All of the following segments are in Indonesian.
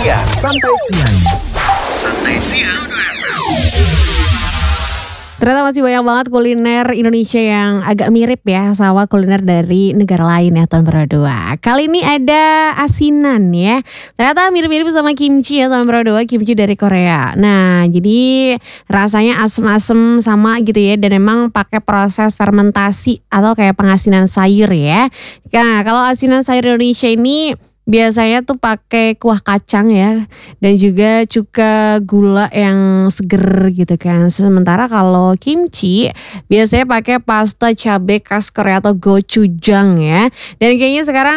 siang. Santai siang. Santai siang. Ternyata masih banyak banget kuliner Indonesia yang agak mirip ya sama kuliner dari negara lain ya tahun berdua. Kali ini ada asinan ya. Ternyata mirip-mirip sama kimchi ya tahun berdua, kimchi dari Korea. Nah, jadi rasanya asem-asem sama gitu ya, dan emang pakai proses fermentasi atau kayak pengasinan sayur ya. Nah, kalau asinan sayur Indonesia ini biasanya tuh pakai kuah kacang ya, dan juga cuka gula yang seger gitu kan. Sementara kalau kimchi biasanya pakai pasta cabai khas Korea atau gochujang ya. Dan kayaknya sekarang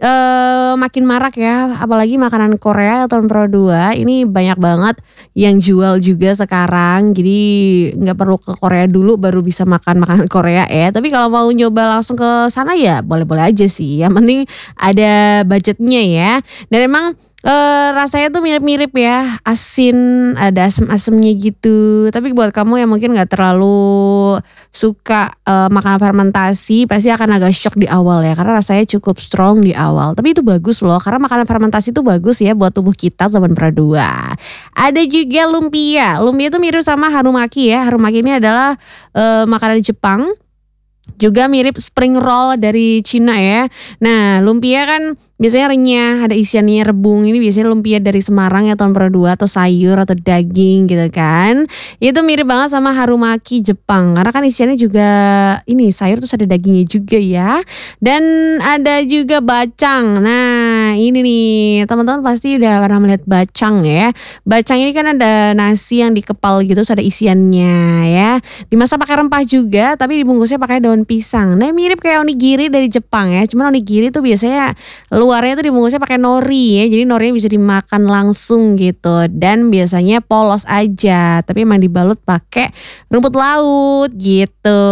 makin marak ya, apalagi makanan Korea tahun Pro 2 ini banyak banget yang jual juga sekarang. Jadi nggak perlu ke Korea dulu baru bisa makan makanan Korea ya. Tapi kalau mau nyoba langsung ke sana ya boleh-boleh aja sih. Yang penting ada budgetnya ya. Dan emang rasanya tuh mirip-mirip ya, asin, ada asem-asemnya gitu. Tapi buat kamu yang mungkin nggak terlalu suka makanan fermentasi, pasti akan agak shock di awal ya, karena rasanya cukup strong di awal. Tapi itu bagus loh, karena makanan fermentasi itu bagus ya buat tubuh kita teman Pradua. Ada juga lumpia. Lumpia itu mirip sama harumaki ya. Harumaki ini adalah makanan Jepang. Juga mirip spring roll dari Cina ya. Nah, lumpia kan biasanya renyah, ada isiannya rebung. Ini biasanya lumpia dari Semarang ya tahun Pro 2 atau sayur atau daging gitu kan. Itu mirip banget sama harumaki Jepang, karena kan isiannya juga ini sayur terus ada dagingnya juga ya. Dan ada juga bacang. Nah, ini nih teman-teman pasti udah pernah melihat bacang ya. Bacang ini kan ada nasi yang dikepal gitu, terus ada isiannya ya. Dimasak pakai rempah juga, tapi dibungkusnya pakai daun pisang. Nah, mirip kayak onigiri dari Jepang ya. Cuman onigiri tuh biasanya luarnya tuh dibungkusnya pakai nori ya. Jadi norinya bisa dimakan langsung gitu. Dan biasanya polos aja, tapi emang dibalut pakai rumput laut gitu.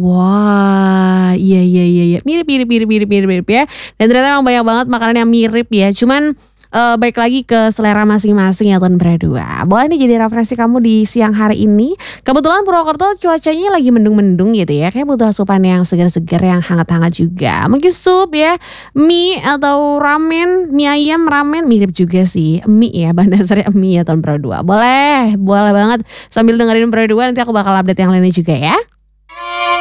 Wah, iya. Mirip ya. Dan ternyata emang banyak banget makanan yang mirip ya. Cuman baik lagi ke selera masing-masing ya Tuan Berdua. Boleh nih jadi referensi kamu di siang hari ini. Kebetulan Purwokerto cuacanya lagi mendung-mendung gitu ya. Kayak butuh asupan yang segar-segar, yang hangat-hangat juga. Mungkin sup ya, mie atau ramen, mie ayam ramen mirip juga sih. Mie ya, bahan dasarnya mie ya Tuan Berdua. Boleh banget sambil dengerin Berdua, nanti aku bakal update yang lainnya juga ya.